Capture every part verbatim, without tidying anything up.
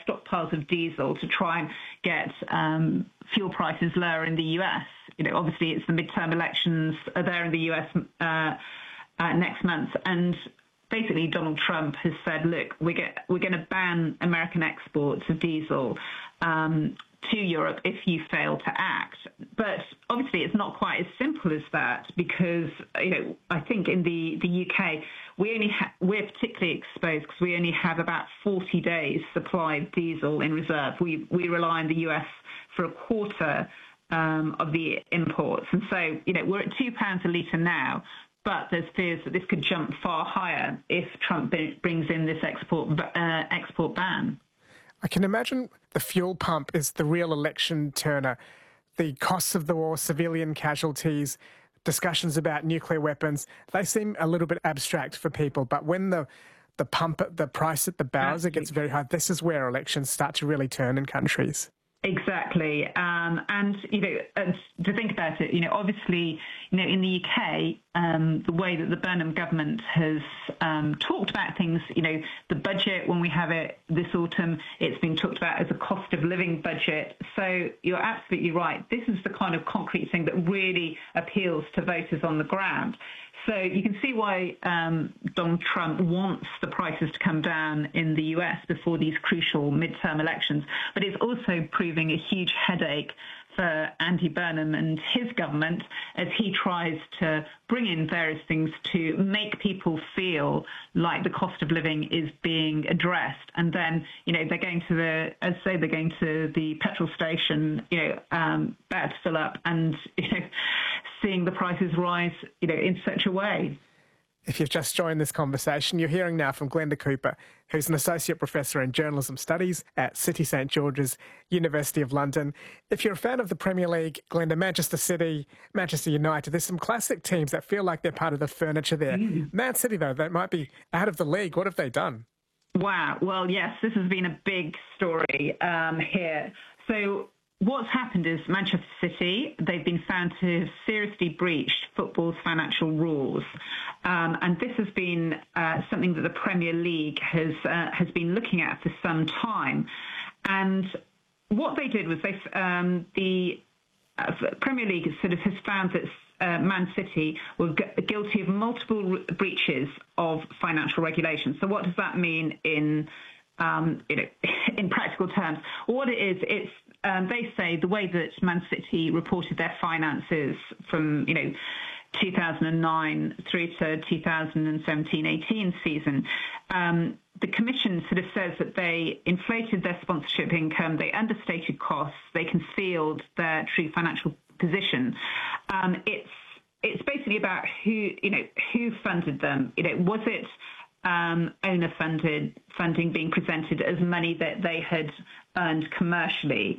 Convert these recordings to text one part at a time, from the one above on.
stockpiles of diesel to try and get um, fuel prices lower in the U S. You know, obviously it's the midterm elections are there in the U S uh, uh, next month, and basically Donald Trump has said, look, we're, get, we're going to ban American exports of diesel um, to Europe if you fail to act. But obviously it's not quite as simple as that, because, you know, I think in the, the U K, we only ha- we're particularly exposed because we only have about forty days supply of diesel in reserve. We, we rely on the U S for a quarter um, of the imports. And so, you know, we're at two pounds a litre now, but there's fears that this could jump far higher if Trump b- brings in this export uh, export ban. I can imagine the fuel pump is the real election turner. The costs of the war, civilian casualties, discussions about nuclear weapons, they seem a little bit abstract for people. But when the the pump, the price at the bowser gets very high, this is where elections start to really turn in countries. Exactly. Um, and, you know, and to think about it, you know, obviously, you know, in the U K, um, the way that the Burnham government has um, talked about things, you know, the budget, when we have it this autumn, it's been talked about as a cost of living budget. So you're absolutely right. This is the kind of concrete thing that really appeals to voters on the ground. So you can see why um, Donald Trump wants the prices to come down in the U S before these crucial midterm elections. But it's also proving a huge headache for Andy Burnham and his government as he tries to bring in various things to make people feel like the cost of living is being addressed. And then, you know, they're going to the, as say, they're going to the petrol station, you know, um, about to fill up and, you know, seeing the prices rise, you know, in such a way. If you've just joined this conversation, you're hearing now from Glenda Cooper, who's an Associate Professor in Journalism Studies at City St George's, University of London. If you're a fan of the Premier League, Glenda, Manchester City, Manchester United, there's some classic teams that feel like they're part of the furniture there. Mm. Man City, though, they might be out of the league. What have they done? Wow. Well, yes, this has been a big story um, here. So what's happened is Manchester City, they've been found to have seriously breached football's financial rules. Um, and this has been uh, something that the Premier League has uh, has been looking at for some time. And what they did was they um, the uh, Premier League sort of has found that uh, Man City were gu- guilty of multiple re- breaches of financial regulation. So what does that mean in um, you know in practical terms? What it is, it's um, they say the way that Man City reported their finances from you know. two thousand nine through to two thousand seventeen eighteen season, um, the Commission sort of says that they inflated their sponsorship income, they understated costs, they concealed their true financial position. Um, it's it's basically about who you know who funded them. You know, was it um, owner funded funding being presented as money that they had earned commercially?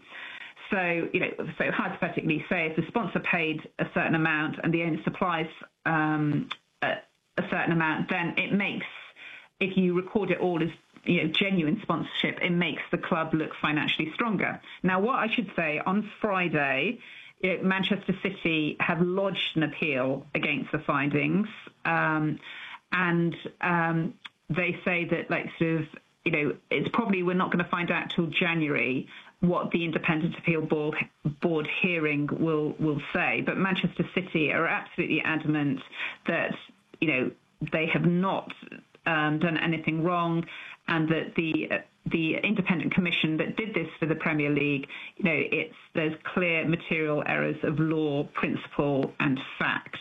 So, you know, so hypothetically, say if the sponsor paid a certain amount and the owner supplies um, a, a certain amount, then it makes, if you record it all as, you know, genuine sponsorship, it makes the club look financially stronger. Now, what I should say, on Friday, you know, Manchester City have lodged an appeal against the findings, um, and um, they say that, like, sort of, you know, it's probably we're not going to find out till January what the Independent Appeal Board, board hearing will will say. But Manchester City are absolutely adamant that, you know, they have not um, done anything wrong, and that the uh, the independent commission that did this for the Premier League, you know, it's there's clear material errors of law, principle, and fact.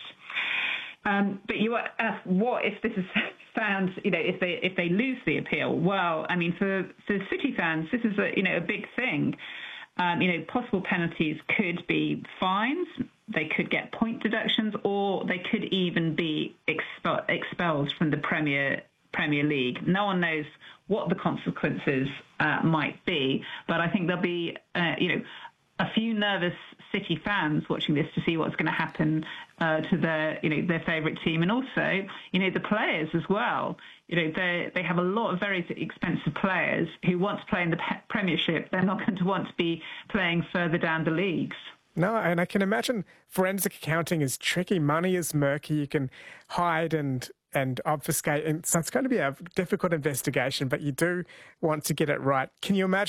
Um, but you ask, what if this is found, you know, if they if they lose the appeal? Well, I mean, for, for City fans, this is a, you know, a big thing. Um, you know, possible penalties could be fines, they could get point deductions, or they could even be expel, expelled from the Premier Premier League. No one knows what the consequences uh, might be, but I think there'll be, uh, you know, a few nervous City fans watching this to see what's going to happen uh, to their, you know, their favourite team, and also, you know, the players as well. You know, they they have a lot of very expensive players who want to play in the Premiership. They're not going to want to be playing further down the leagues. No, and I can imagine forensic accounting is tricky. Money is murky. You can hide and and obfuscate, and so it's going to be a difficult investigation. But you do want to get it right. Can you imagine